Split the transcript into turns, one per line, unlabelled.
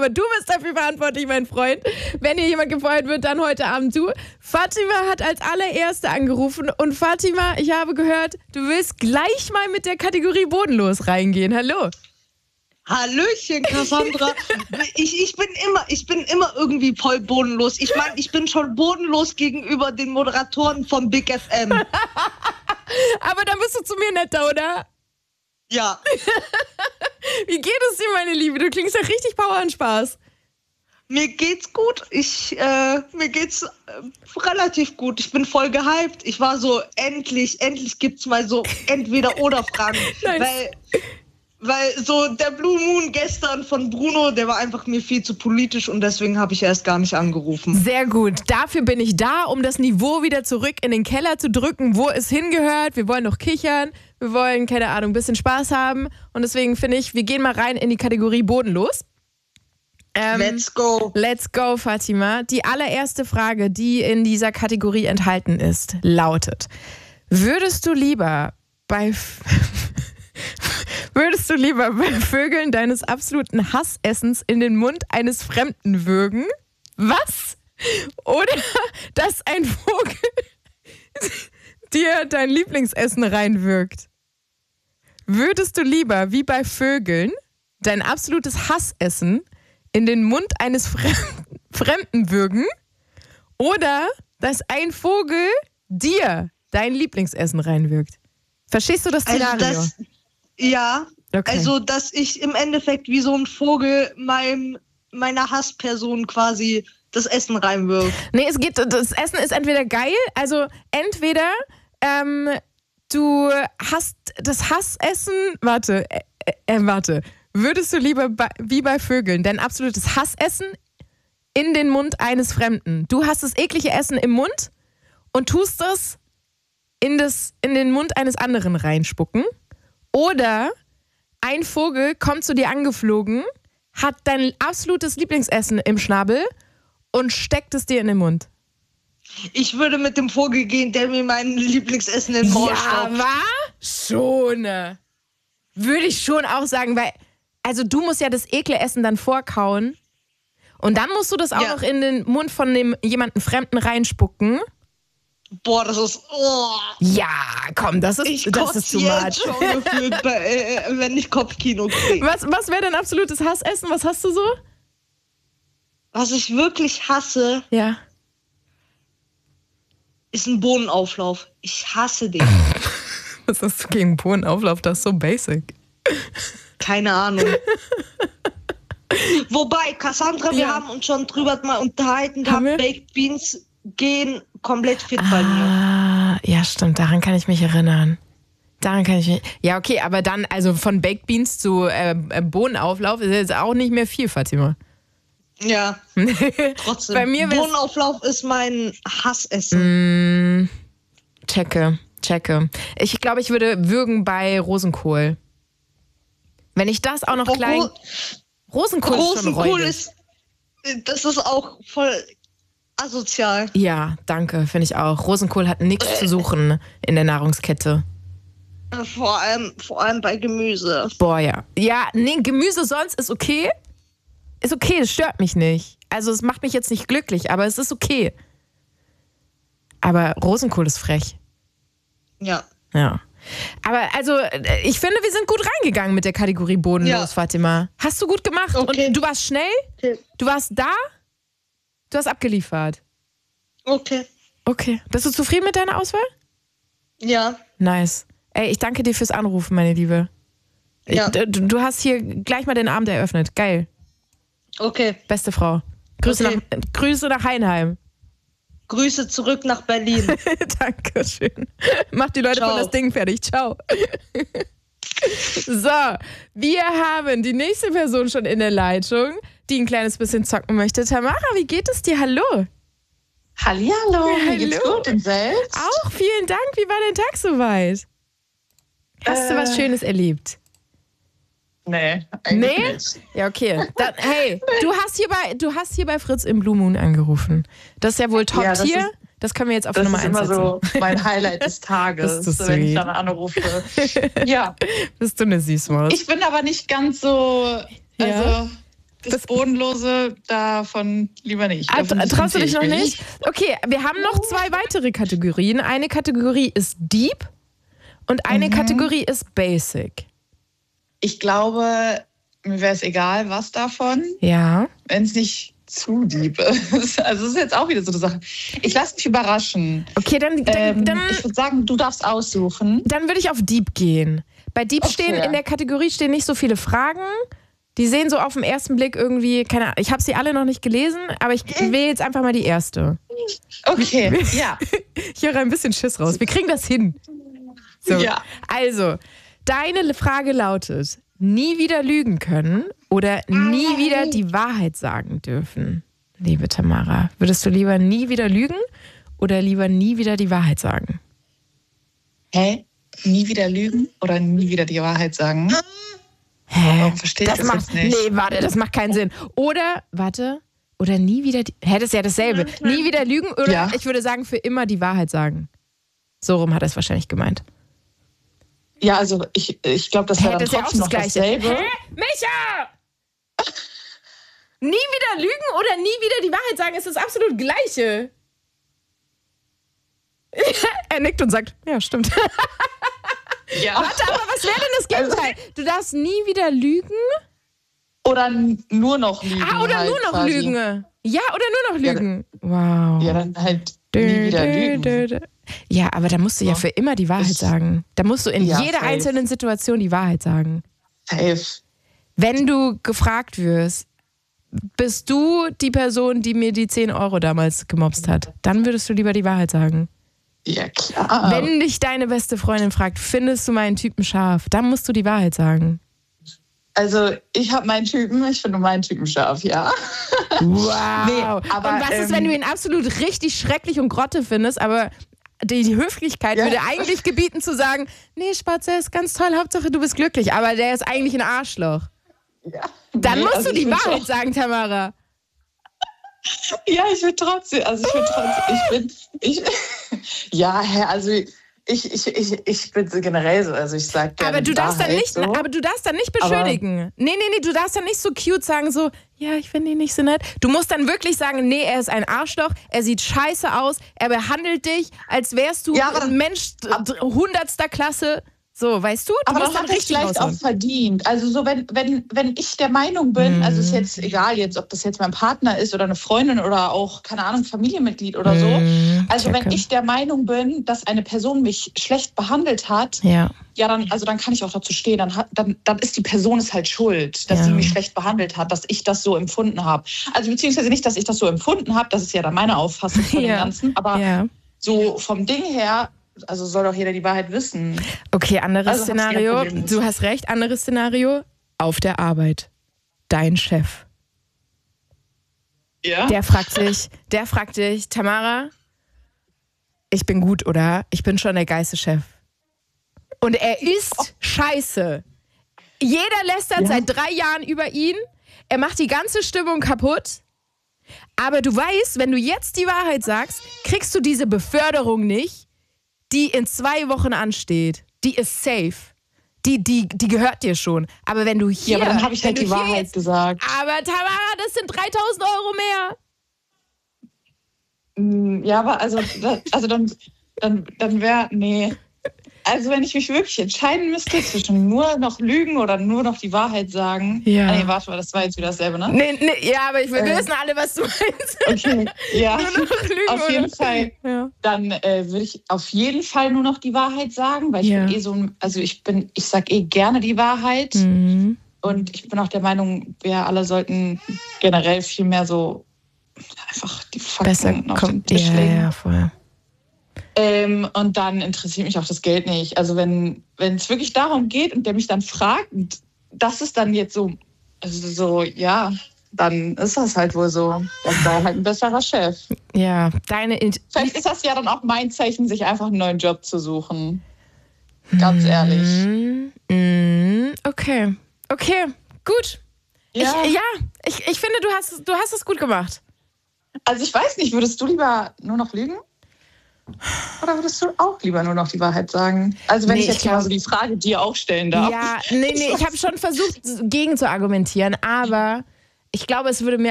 aber du bist dafür verantwortlich, mein Freund. Wenn hier jemand gefeuert wird, dann heute Abend du. Fatima hat als allererste angerufen und Fatima, ich habe gehört, du willst gleich mal mit der Kategorie bodenlos reingehen. Hallo.
Hallöchen, Cassandra. Ich bin immer irgendwie voll bodenlos. Ich meine, ich bin schon bodenlos gegenüber den Moderatoren von Big FM.
Aber dann bist du zu mir netter, oder?
Ja.
Wie geht es dir, meine Liebe? Du klingst ja richtig Power und Spaß.
Mir geht's gut. Mir geht's relativ gut. Ich bin voll gehypt. Ich war so, endlich gibt's mal so Entweder-Oder-Fragen.
Nice.
Weil so der Blue Moon gestern von Bruno, der war einfach mir viel zu politisch und deswegen habe ich erst gar nicht angerufen.
Sehr gut. Dafür bin ich da, um das Niveau wieder zurück in den Keller zu drücken, wo es hingehört. Wir wollen noch kichern. Wir wollen, keine Ahnung, ein bisschen Spaß haben. Und deswegen finde ich, wir gehen mal rein in die Kategorie bodenlos.
Let's go.
Let's go, Fatima. Die allererste Frage, die in dieser Kategorie enthalten ist, lautet: Würdest du lieber bei Vögeln deines absoluten Hassessens in den Mund eines Fremden würgen? Was? Oder dass ein Vogel dir dein Lieblingsessen reinwirkt? Würdest du lieber, wie bei Vögeln, dein absolutes Hassessen in den Mund eines Fremden würgen? Oder dass ein Vogel dir dein Lieblingsessen reinwirkt? Verstehst du das Szenario?
Ja,
okay.
Also dass ich im Endeffekt wie so ein Vogel meiner Hassperson quasi das Essen reinwirft.
Nee, das Essen ist entweder geil, also entweder du hast das Hassessen, warte, würdest du lieber wie bei Vögeln dein absolutes Hassessen in den Mund eines Fremden? Du hast das eklige Essen im Mund und tust das in den Mund eines anderen reinspucken? Oder ein Vogel kommt zu dir angeflogen, hat dein absolutes Lieblingsessen im Schnabel und steckt es dir in den Mund.
Ich würde mit dem Vogel gehen, der mir mein Lieblingsessen in den Maul stopft.
Ja, schon. Würde ich schon auch sagen, weil, also du musst ja das ekle Essen dann vorkauen und dann musst du das auch noch in den Mund von jemanden Fremden reinspucken.
Boah, das ist... Oh.
Ja, komm, das ist too much.
Schon gefühlt, wenn ich Kopfkino kriege.
Was wäre dein absolutes Hassessen? Was hast du so?
Was ich wirklich hasse,
Ja.
ist ein Bohnenauflauf. Ich hasse den.
Was hast du gegen Bohnenauflauf? Das ist so basic.
Keine Ahnung. Wobei, Cassandra, wir haben uns schon drüber mal unterhalten gehabt, Baked Beans gehen komplett fit bei mir.
Ja, stimmt, daran kann ich mich erinnern. Ja, okay, aber dann, also von Baked Beans zu Bohnenauflauf ist jetzt auch nicht mehr viel, Fatima.
Ja, trotzdem.
Bei mir
Bohnenauflauf ist mein Hassessen.
Checke. Ich glaube, ich würde würgen bei Rosenkohl. Wenn ich das auch noch klein... Rosenkohl ist schon räudig.
Das ist auch voll... asozial.
Ja, danke, finde ich auch. Rosenkohl hat nichts zu suchen in der Nahrungskette.
Vor allem bei Gemüse.
Boah, ja. Ja, nee, Gemüse sonst ist okay. Ist okay, es stört mich nicht. Also es macht mich jetzt nicht glücklich, aber es ist okay. Aber Rosenkohl ist frech.
Ja.
Ja. Aber also, ich finde, wir sind gut reingegangen mit der Kategorie bodenlos, Fatima. Hast du gut gemacht.
Okay.
Und du warst schnell, du warst da, du hast abgeliefert.
Okay.
Bist du zufrieden mit deiner Auswahl?
Ja.
Nice. Ey, ich danke dir fürs Anrufen, meine Liebe.
Ja.
Du hast hier gleich mal den Abend eröffnet. Geil.
Okay.
Beste Frau. Grüße nach Heinheim.
Grüße zurück nach Berlin.
Dankeschön. Mach die Leute von das Ding fertig. Ciao. So, wir haben die nächste Person schon in der Leitung, die ein kleines bisschen zocken möchte. Tamara, wie geht es dir? Hallo.
Hallihallo, mir geht's gut und selbst?
Auch, vielen Dank. Wie war dein Tag soweit? Hast du was Schönes erlebt?
Nee, eigentlich nicht.
Ja, okay. Dann, hey, du hast hier bei Fritz im Blue Moon angerufen. Das ist ja wohl Top-Tier. Das können wir jetzt auf Nummer 1 setzen.
Das ist immer so mein Highlight des Tages, wenn ich dann anrufe. Ja.
Bist du eine Süßmaus?
Ich bin aber nicht ganz so, also das Bodenlose davon lieber nicht.
Traust du dich noch nicht? Okay, wir haben noch 2 weitere Kategorien. Eine Kategorie ist Deep und eine Kategorie ist Basic.
Ich glaube, mir wäre es egal, was davon.
Ja.
Wenn es nicht zu deep ist. Also, es ist jetzt auch wieder so eine Sache. Ich lasse mich überraschen.
Okay, dann
ich würde sagen, du darfst aussuchen.
Dann würde ich auf Deep gehen. Bei Deep in der Kategorie stehen nicht so viele Fragen. Die sehen so auf den ersten Blick irgendwie, keine Ahnung, ich habe sie alle noch nicht gelesen, aber ich wähle jetzt einfach mal die erste.
Okay, ja.
Ich höre ein bisschen Schiss raus. Wir kriegen das hin. So.
Ja.
Also, deine Frage lautet, nie wieder lügen können oder nie wieder die Wahrheit sagen dürfen? Liebe Tamara, würdest du lieber nie wieder lügen oder lieber nie wieder die Wahrheit sagen?
Hä? Nie wieder lügen oder nie wieder die Wahrheit sagen?
Hä?
Verstehe ich das jetzt nicht.
Nee, warte, das macht keinen Sinn. Oder nie wieder das ist ja dasselbe. Nie wieder lügen oder ich würde sagen, für immer die Wahrheit sagen. So rum hat er es wahrscheinlich gemeint.
Ja, also ich glaube, das wäre dann trotzdem noch dasselbe.
Hä? Micha! Nie wieder lügen oder nie wieder die Wahrheit sagen ist das absolut Gleiche. Er nickt und sagt, ja, stimmt.
Ja.
Warte, aber was wäre denn das Gegenteil? Du darfst nie wieder lügen?
Oder nur noch lügen.
Oder
halt
nur noch
quasi.
lügen. Ja, oder nur noch lügen. Wow.
Ja, dann halt nie wieder lügen.
Ja, aber da musst du ja für immer die Wahrheit sagen. Da musst du in jeder
safe.
einzelnen Situation die Wahrheit sagen.
Safe.
Wenn du gefragt wirst, bist du die Person, die mir die 10 Euro damals gemobst hat, dann würdest du lieber die Wahrheit sagen.
Ja, klar.
Wenn dich deine beste Freundin fragt, findest du meinen Typen scharf, dann musst du die Wahrheit sagen.
Also, ich habe meinen Typen, ich finde meinen Typen scharf, ja.
Wow.
Nee, aber,
und was ist, wenn du ihn absolut richtig schrecklich und Grotte findest, aber die Höflichkeit würde eigentlich gebieten zu sagen, nee, Spatz, der ist ganz toll, Hauptsache du bist glücklich, aber der ist eigentlich ein Arschloch.
Ja.
Dann musst du die Wahrheit sagen, Tamara.
Ja, ich bin trotzdem, ich bin so generell so, also ich sag gerne
Aber du darfst
Wahrheit,
dann nicht beschönigen. Nee, du darfst dann nicht so cute sagen, so, ja, ich finde ihn nicht so nett. Du musst dann wirklich sagen, nee, er ist ein Arschloch, er sieht scheiße aus, er behandelt dich, als wärst du ein Mensch 100. Klasse. So, weißt du?
Aber das hat er vielleicht auch verdient. Also so, wenn ich der Meinung bin, also ist jetzt egal jetzt, ob das jetzt mein Partner ist oder eine Freundin oder auch, keine Ahnung, Familienmitglied oder so. Also wenn ich der Meinung bin, dass eine Person mich schlecht behandelt hat, dann kann ich auch dazu stehen. Dann ist die Person halt schuld, dass sie mich schlecht behandelt hat, dass ich das so empfunden habe. Also beziehungsweise nicht, dass ich das so empfunden habe, das ist ja dann meine Auffassung von dem Ganzen, aber so vom Ding her, also soll doch jeder die Wahrheit wissen. Okay, anderes Szenario.
Du hast recht, anderes Szenario. Auf der Arbeit. Dein Chef.
Ja?
Der fragt dich, Tamara, ich bin gut, oder? Ich bin schon der geilste Chef. Und er ist scheiße. Jeder lästert seit 3 Jahren über ihn. Er macht die ganze Stimmung kaputt. Aber du weißt, wenn du jetzt die Wahrheit sagst, kriegst du diese Beförderung nicht, die in 2 Wochen ansteht. Die ist safe. Die gehört dir schon. Aber wenn du hier...
Ja, aber dann habe ich halt die Wahrheit gesagt.
Aber Tamara, das sind 3.000 Euro mehr.
Ja, aber dann wäre... Nee. Also wenn ich mich wirklich entscheiden müsste zwischen nur noch lügen oder nur noch die Wahrheit sagen.
Ja.
Nee, warte mal, das war jetzt wieder dasselbe, ne?
Nee, ja, aber wir wissen alle, was du meinst.
Okay, ja.
Nur noch lügen
auf jeden Fall.
Ja.
Dann würde ich auf jeden Fall nur noch die Wahrheit sagen, weil ich bin so ein, also ich sage gerne die Wahrheit.
Mhm.
Und ich bin auch der Meinung, wir alle sollten generell viel mehr so einfach die Fakten auf den Tisch legen.
Ja, voll.
Und dann interessiert mich auch das Geld nicht. Also wenn es wirklich darum geht und der mich dann fragt, das ist dann jetzt so, also so, ja, dann ist das halt wohl so. Das war halt ein besserer Chef.
Ja,
vielleicht ist das ja dann auch mein Zeichen, sich einfach einen neuen Job zu suchen. Ganz ehrlich.
Okay, gut.
Ja.
Ich finde, du hast es gut gemacht.
Also ich weiß nicht, würdest du lieber nur noch lügen? Oder würdest du auch lieber nur noch die Wahrheit sagen? Also wenn ich jetzt mal so die Frage dir auch stellen darf.
Ja, nee, ich habe schon versucht, gegen zu argumentieren, aber Ich glaube, es würde mir